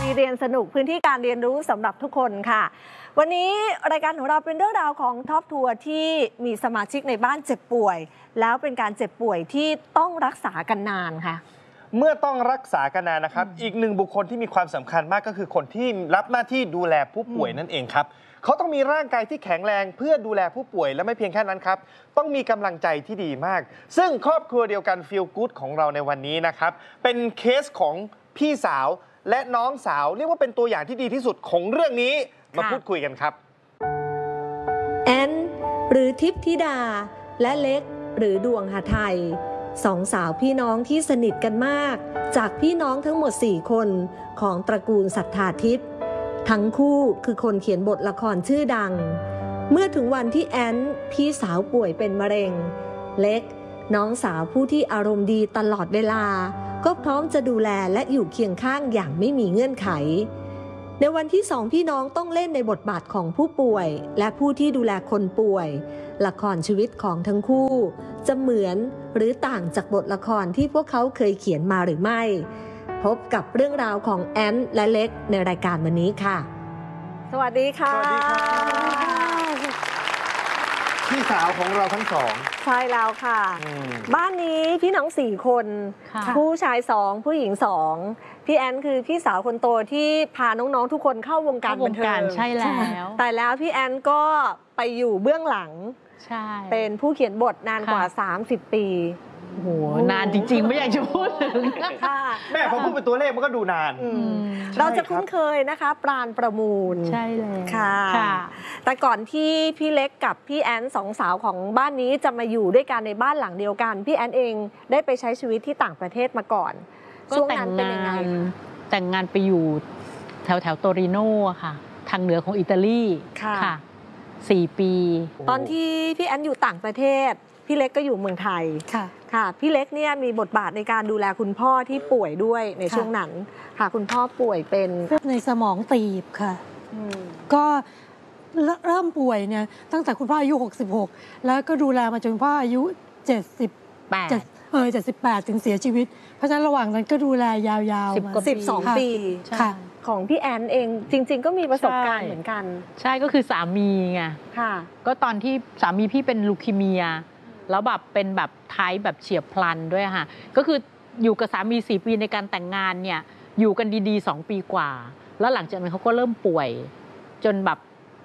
เรียนสนุกพื้นที่การเรียนรู้สำหรับทุกคนค่ะวันนี้รายการของเราเป็นเรื่องราวของท็อปทัวร์ที่มีสมาชิกในบ้านเจ็บป่วยแล้วเป็นการเจ็บป่วยที่ต้องรักษากันนานค่ะเมื่อต้องรักษากันนานนะครับอีกหนึ่งบุคคลที่มีความสำคัญมากก็คือคนที่รับหน้าที่ดูแลผู้ป่วยนั่นเองครับเขาต้องมีร่างกายที่แข็งแรงเพื่อดูแลผู้ป่วยและไม่เพียงแค่นั้นครับต้องมีกำลังใจที่ดีมากซึ่งครอบครัวเดียวกัน Feel Good ของเราในวันนี้นะครับเป็นเคสของพี่สาวและน้องสาวเรียกว่าเป็นตัวอย่างที่ดีที่สุดของเรื่องนี้มาพูดคุยกันครับแอนหรือทิพย์ธิดาและเล็กหรือดวงหทัยสองสาวพี่น้องที่สนิทกันมากจากพี่น้องทั้งหมด4คนของตระกูลศรัทธาทิพย์ทั้งคู่คือคนเขียนบทละครชื่อดังเมื่อถึงวันที่แอนพี่สาวป่วยเป็นมะเร็งเล็กน้องสาวผู้ที่อารมณ์ดีตลอดเวลาก็พร้อมจะดูแลและอยู่เคียงข้างอย่างไม่มีเงื่อนไขในวันที่สองพี่น้องต้องเล่นในบทบาทของผู้ป่วยและผู้ที่ดูแลคนป่วยละครชีวิตของทั้งคู่จะเหมือนหรือต่างจากบทละครที่พวกเขาเคยเขียนมาหรือไม่พบกับเรื่องราวของแอนและเล็กในรายการวันนี้ค่ะสวัสดีค่ะสวัสดีค่ะพี่สาวของเราทั้งสองใช่แล้วค่ะบ้านนี้พี่น้อง4 คนผู้ชาย2ผู้หญิง2พี่แอนคือพี่สาวคนโตที่พาน้องๆทุกคนเข้าวงการบันเทิงใช่แล้วแต่แล้วพี่แอนก็ไปอยู่เบื้องหลังใช่เป็นผู้เขียนบทนานกว่า30 ปีโอ้โหนานจริงๆไม่อยากจะพูดถึงแม่พอพูดเป็นตัวเลขมันก็ดูนานเราจะคุ้นเคยนะคะปราณประมูลใช่เลยค่ะแต่ก่อนที่พี่เล็กกับพี่แอนสองสาวของบ้านนี้จะมาอยู่ด้วยกันในบ้านหลังเดียวกันพี่แอนเองได้ไปใช้ชีวิตที่ต่างประเทศมาก่อนช่วงนั้นเป็นยังไงแต่งงานไปอยู่แถวโตริโนค่ะทางเหนือของอิตาลีค่ะ4 ปีตอนที่พี่แอนอยู่ต่างประเทศพี่เล็กก็อยู่เมืองไทยค่ะพี่เล็กเนี่ยมีบทบาทในการดูแลคุณพ่อที่ป่วยด้วยในช่วงนั้นค่ะคุณพ่อป่วยเป็นในสมองตีบค่ะก็เริ่มป่วยเนี่ยตั้งแต่คุณพ่ออายุ66แล้วก็ดูแลมาจนพ่ออายุ78ถึงเสียชีวิตเพราะฉะนั้นระหว่างนั้นก็ดูแลยาวๆ12 ปีค่ะของพี่แอนเองจริงๆก็มีประสบการณ์เหมือนกันใช่ก็คือสามีไงค่ะก็ตอนที่สามีพี่เป็นลูคีเมียแล้วแบบเป็นแบบไทป์แบบเฉียบพลันด้วยค่ะก็คืออยู่กับสามี4 ปีในการแต่งงานเนี่ยอยู่กันดีๆ2 ปีกว่าแล้วหลังจากนั้นเขาก็เริ่มป่วยจนแบบ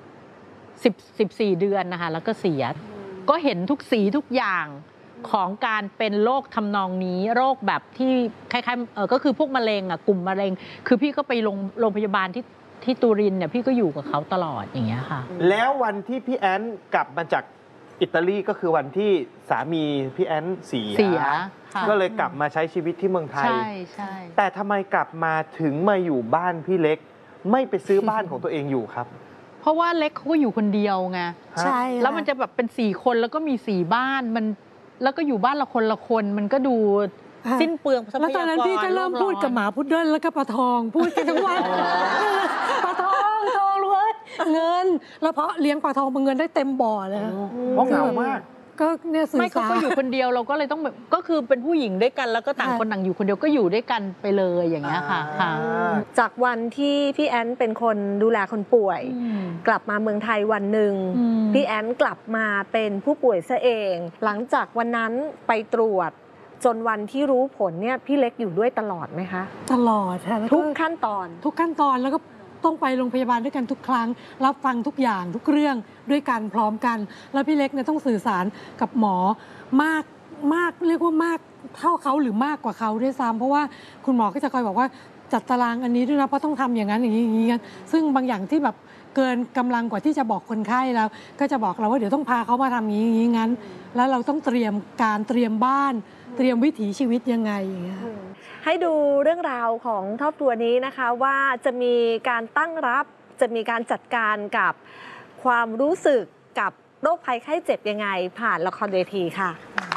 14 เดือนนะคะแล้วก็เสียก็เห็นทุกสีทุกอย่างของการเป็นโรคทำนองนี้โรคแบบที่คล้ายๆก็คือพวกมะเร็งอ่ะกลุ่มมะเร็งคือพี่ก็ไปโรงพยาบาลที่ตูรินเนี่ยพี่ก็อยู่กับเขาตลอดอย่างเงี้ยค่ะแล้ววันที่พี่แอนกลับมาจากอิตาลีก็คือวันที่สามีพี่แอนเสียก็เลยกลับมาใช้ชีวิตที่เมืองไทยใช่แต่ทำไมกลับมาถึงมาอยู่บ้านพี่เล็กไม่ไปซื้อบ้านของตัวเองอยู่ครับเพราะว่าเล็กเขาก็อยู่คนเดียวไงใช่แล้วมันจะแบบเป็น4 คนแล้วก็มี4 บ้านมันแล้วก็อยู่บ้านละคนมันก็ดูสิ้นเปลืองทรัพยากรแล้วตอนนั้นพี่ก็เริ่มพูดกับหมาพุดเดิ้ลแล้วก็ปลาทองพูดกันทั้งวันปลาทองรวยเงินแล้วเพราะเลี้ยงปลาทองเป็นเงินได้เต็มบ่อเลยเพราะเหงามากก็เนี่ยสื่อสารไม่เขาก็อยู่คนเดียวเราก็เลยต้องแบบก็คือเป็นผู้หญิงด้วยกันแล้วก็ต่างคนต่างอยู่คนเดียวก็อยู่ด้วยกันไปเลยอย่างเงี้ยค่ะจากวันที่พี่แอนเป็นคนดูแลคนป่วยกลับมาเมืองไทยวันหนึ่งพี่แอนกลับมาเป็นผู้ป่วยซะเองหลังจากวันนั้นไปตรวจจนวันที่รู้ผลเนี่ยพี่เล็กอยู่ด้วยตลอดไหมคะตลอดค่ะทุกขั้นตอนแล้วก็ต้องไปโรงพยาบาลด้วยกันทุกครั้งรับฟังทุกอย่างทุกเรื่องด้วยกันพร้อมกันแล้วพี่เล็กเนี่ยต้องสื่อสารกับหมอมากเรียกว่ามากเท่าเขาหรือมากกว่าเขาด้วยซ้ำเพราะว่าคุณหมอก็จะคอยบอกว่าจัดตารางอันนี้ด้วยนะเพราะต้องทำอย่างนั้นอย่างนี้ซึ่งบางอย่างที่แบบเกินกำลังกว่าที่จะบอกคนไข้แล้วก็จะบอกเราว่าเดี๋ยวต้องพาเขามาทำอย่างนี้งั้นแล้วเราต้องเตรียมบ้านเตรียมวิถีชีวิตยังไงอย่างเงี้ยให้ดูเรื่องราวของครอบครัวนี้นะคะว่าจะมีการตั้งรับจะมีการจัดการกับความรู้สึกกับโรคภัยไข้เจ็บยังไงผ่านละครเวทีค่ะ